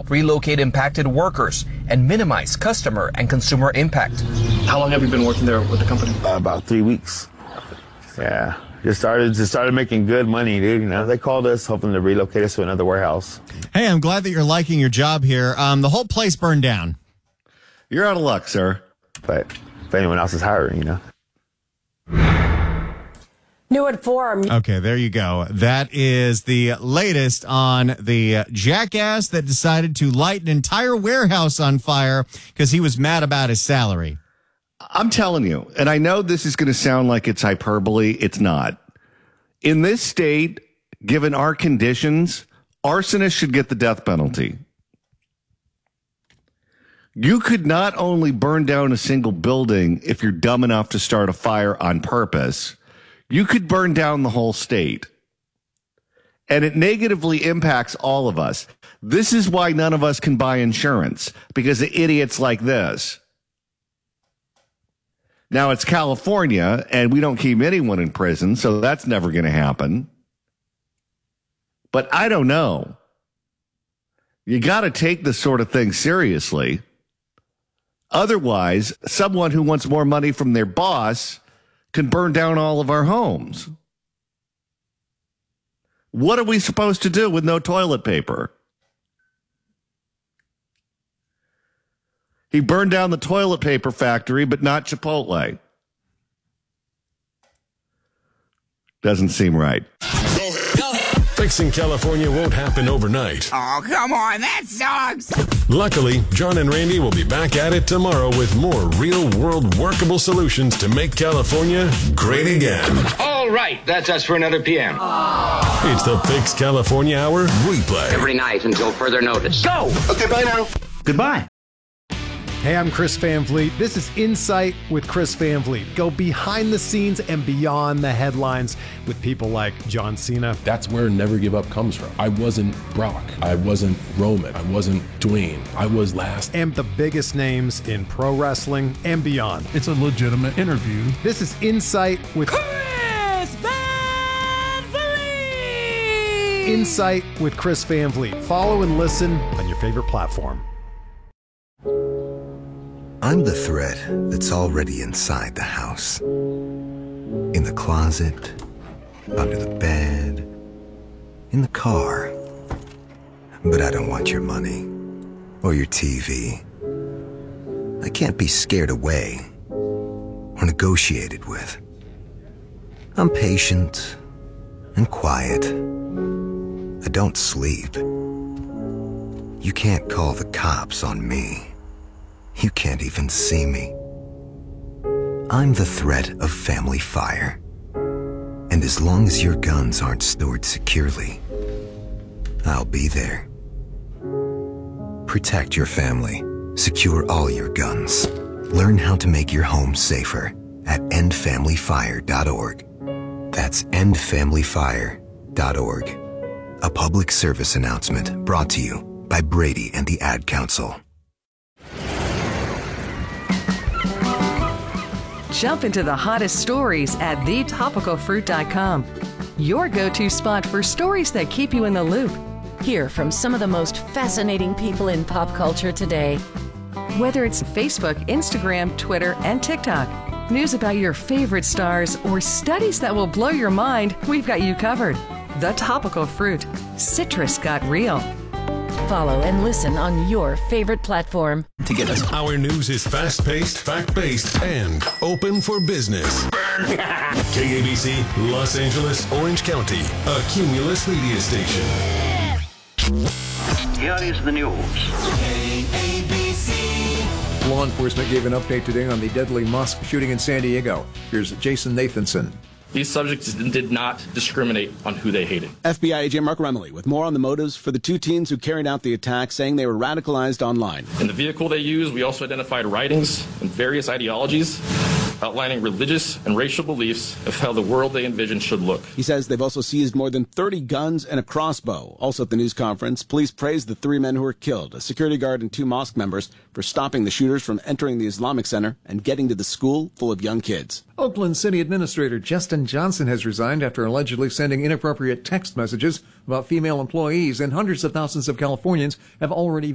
help relocate impacted workers and minimize customer and consumer impact. How long have you been working there with the company? About 3 weeks. Yeah. Just started making good money, dude. You know, they called us hoping to relocate us to another warehouse. Hey, I'm glad that you're liking your job here. The whole place burned down. You're out of luck, sir. But if anyone else is hiring, you know. New at 4. Okay, there you go. That is the latest on the jackass that decided to light an entire warehouse on fire because he was mad about his salary. I'm telling you, and I know this is going to sound like it's hyperbole. It's not. In this state, given our conditions, arsonists should get the death penalty. You could not only burn down a single building if you're dumb enough to start a fire on purpose, you could burn down the whole state. And it negatively impacts all of us. This is why none of us can buy insurance, because of idiots like this. Now, it's California, and we don't keep anyone in prison, so that's never going to happen. But I don't know. You got to take this sort of thing seriously. Otherwise, someone who wants more money from their boss can burn down all of our homes. What are we supposed to do with no toilet paper? He burned down the toilet paper factory, but not Chipotle. Doesn't seem right. Fixing California won't happen overnight. Oh, come on, that sucks. Luckily, John and Randy will be back at it tomorrow with more real-world workable solutions to make California great again. All right, that's us for another PM. It's the Fix California Hour replay. Every night until further notice. Go! Okay, bye now. Goodbye. Hey, I'm Chris Van Vliet. This is Insight with Chris Van Vliet. Go behind the scenes and beyond the headlines with people like John Cena. That's where Never Give Up comes from. I wasn't Brock. I wasn't Roman. I wasn't Dwayne. I was last. And the biggest names in pro wrestling and beyond. It's a legitimate interview. This is Insight with Chris Van Vliet! Insight with Chris Van Vliet. Follow and listen on your favorite platform. I'm the threat that's already inside the house. In the closet, under the bed, in the car. But I don't want your money or your TV. I can't be scared away or negotiated with. I'm patient and quiet. I don't sleep. You can't call the cops on me. You can't even see me. I'm the threat of family fire. And as long as your guns aren't stored securely, I'll be there. Protect your family. Secure all your guns. Learn how to make your home safer at endfamilyfire.org. That's endfamilyfire.org. A public service announcement brought to you by Brady and the Ad Council. Jump into the hottest stories at thetopicalfruit.com. Your go-to spot for stories that keep you in the loop. Hear from some of the most fascinating people in pop culture today. Whether it's Facebook, Instagram, Twitter, and TikTok, news about your favorite stars, or studies that will blow your mind, we've got you covered. The Topical Fruit. Citrus got real. Follow and listen on your favorite platform. To get us. Our news is fast-paced, fact-based, and open for business. KABC, Los Angeles, Orange County, a Cumulus media station. Here is the news. KABC. Law enforcement gave an update today on the deadly mosque shooting in San Diego. Here's Jason Nathanson. These subjects did not discriminate on who they hated. FBI agent Mark Remley with more on the motives for the two teens who carried out the attack, saying they were radicalized online. In the vehicle they used, we also identified writings and various ideologies outlining religious and racial beliefs of how the world they envisioned should look. He says they've also seized more than 30 guns and a crossbow. Also at the news conference, police praised the 3 men who were killed, a security guard and 2 mosque members, for stopping the shooters from entering the Islamic Center and getting to the school full of young kids. Oakland City Administrator Justin Johnson has resigned after allegedly sending inappropriate text messages about female employees, and hundreds of thousands of Californians have already